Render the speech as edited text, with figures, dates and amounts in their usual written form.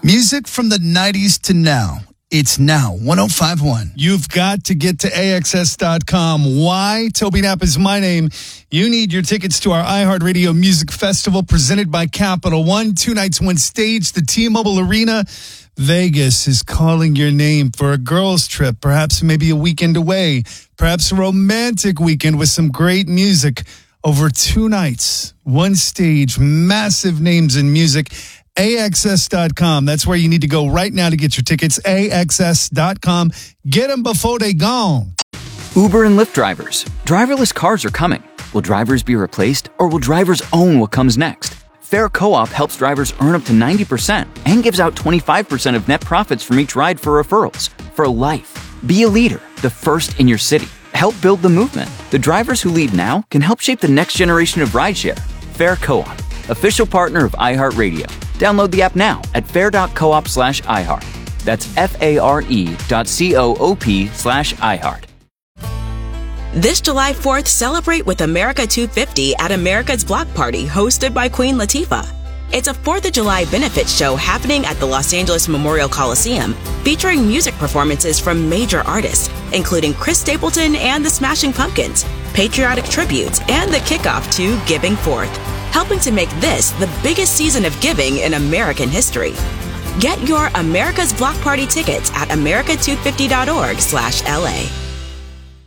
Music from the 90s to now. It's now 105.1. You've got to get to AXS.com. Why? Toby Knapp is my name. You need your tickets to our iHeartRadio Music Festival presented by Capital One. 2 nights, 1 stage, the T-Mobile Arena. Vegas is calling your name for a girls' trip, perhaps maybe a weekend away, perhaps a romantic weekend with some great music over 2 nights, 1 stage, massive names in music. AXS.com. That's where you need to go right now to get your tickets. AXS.com. Get them before they gone. Uber and Lyft drivers. Driverless cars are coming. Will drivers be replaced, or will drivers own what comes next? Fair Co-op helps drivers earn up to 90% and gives out 25% of net profits from each ride for referrals. For life. Be a leader, the first in your city. Help build the movement. The drivers who lead now can help shape the next generation of rideshare. Fair Co-op. Official partner of iHeartRadio. Download the app now at fair.coop/iHeart. That's FARE.coop/iHeart. This July 4th, celebrate with America 250 at America's Block Party, hosted by Queen Latifah. It's a 4th of July benefit show happening at the Los Angeles Memorial Coliseum, featuring music performances from major artists, including Chris Stapleton and the Smashing Pumpkins, patriotic tributes, and the kickoff to Giving Forth, helping to make this the biggest season of giving in American history. Get your America's Block Party tickets at america250.org/LA.